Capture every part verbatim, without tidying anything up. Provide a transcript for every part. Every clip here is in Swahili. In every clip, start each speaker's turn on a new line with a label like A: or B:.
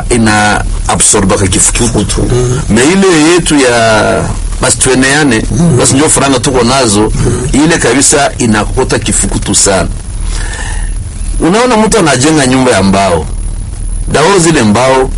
A: ina absorba kifukuku tu. Mm. Me ile yetu ya basi tueneane, mm. basi ndio franga tuko nazo, mm. ile kabisa inakota kifukutu sana. Unaona mtu anajenga nyumba ya mbao. Dao zile mbao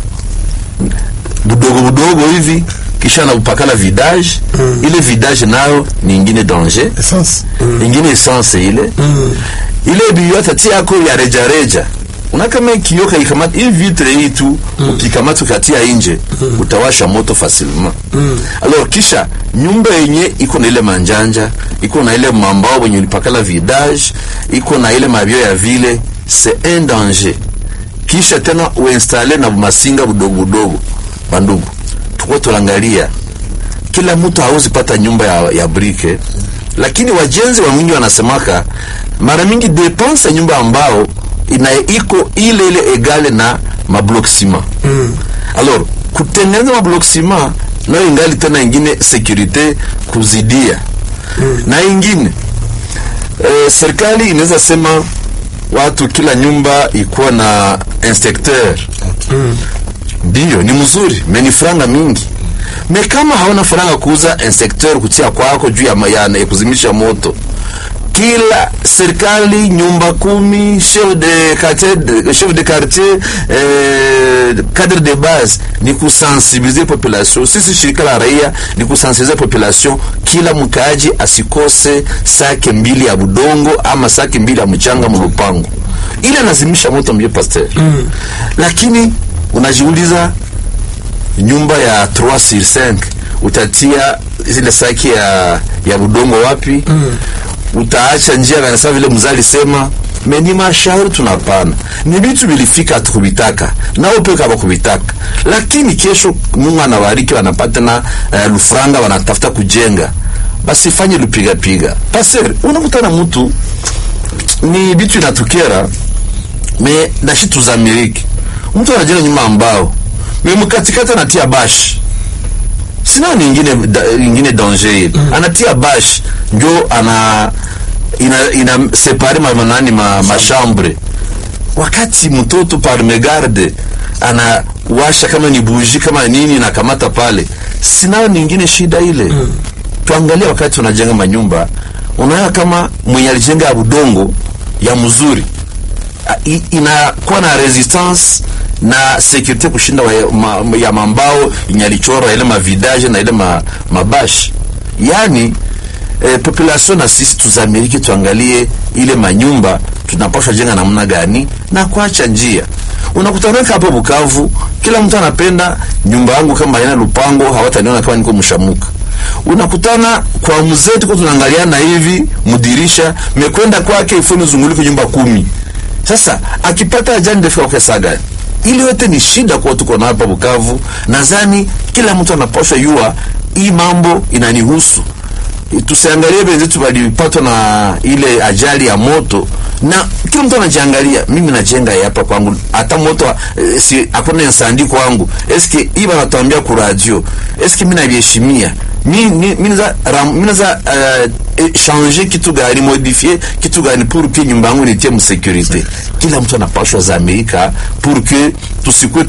A: budogo budogo hivi kisha na upakala vidage, mm. ile vidage nayo ni ingine danger,
B: essence, mm.
A: ingine essence ile. Mm. Ile biota tia yako ya reja reja. Unakama kiyoka ikamata hii vitre hii tu, mm. ukikamata katia nje, mm. utawasha moto facilement. Mm. Alors kisha nyumba yenye iko na ile manjanja, iko na ile mambao wenye ulipakala vidage, iko na ile mabio ya vile, c'est un danger. Kisha tena uinstale na masinga budogo budogo. Bandugu, tuko tulangalia kila mtu hauzi pata nyumba ya, ya brike, lakini wajenzi wa mingi wanasemaka mara mingi dépense nyumba ambao ina iko ile ile egale na mablock ciment. Mm. Alors kutengeneza mablock ciment na ingali tena ingine security kuzidia. Mm. Na ingine e, serikali inaweza sema watu kila nyumba ikuwa na inspecteur. Mm. Ndio ni mzuri, meni franga mingi. Me kama hauna franga kuuza inspecteur kutia kwako juu ya mayana ya kuzimisha moto, kila serikali nyumba kumi, chef de quartier, chef de quartier, eh, cadre de base ni kusensibiliser population. Sisi shirika la raia ni kusensibiliser population, kila mkaaji asikose sake mbili ya budongo ama sake mbili ya mchanga mlupango. Ile lazimisha moto mbio pasteur. Mm. Lakini unajiuliza nyumba ya trois sur cinq utatia zile saki ya ya budongo wapi? Mm. Utaacha njia kana sawa vile mzali sema meni mashauri tunapana. Ni vitu vilifika tukubitaka. Na upeka bakubitaka. Lakini kesho Mungu anabariki wanapata na uh, lufranga wanatafuta kujenga. Basi fanye lupiga piga. Passer, unakutana mtu ni vitu inatukera me na shitu za Amerika. Mtu anajenga nyumba ambao mimi katikata natia bash. Sina nyingine da, nyingine danger. Mm. Anatia bash ndio ana ina ina separe ma manani ma, ma chambre. Wakati mtoto par megarde ana washa kama ni bougie kama nini na kamata pale. Sina nyingine shida ile. Mm. Tuangalie wakati tunajenga manyumba, unaona kama mwenye alijenga budongo ya mzuri inakuwa na resistance na security kushinda wa, ma, ya mambao inyalichoro ile mavidage na ile ma, mabash. Yani eh, population na sisi tuzamiriki tuangalie ile manyumba tunapaswa jenga namna gani na kuacha njia. Unakutana hapo Bukavu, kila mtu anapenda nyumba yangu kama ina lupango, hawataniona kama niko mshamuka. Unakutana kwa mzee tuko tunaangaliana hivi mudirisha mekwenda kwake ifuni zunguliko nyumba kumi. Sasa akipata ajali ndefika kwa kesa gani? Ili yote ni shida kwa tuko na hapa Bukavu. Nadhani kila mtu anapaswa yua hii mambo inanihusu. Tusiangalie benzetu walipatwa na ile ajali ya moto na kila mtu anajiangalia, mimi najenga hapa kwangu hata moto eh, si hakuna insandi kwangu. Eske hii wanatuambia ku radio? Eske mimi nabiheshimia? Mimi mimi za mimi za uh, changer kitu gani, modifier kitu gani pour que nyumba yangu nitie mu sécurité. Kila mtu anapaswa za Amerika pour que tusikwe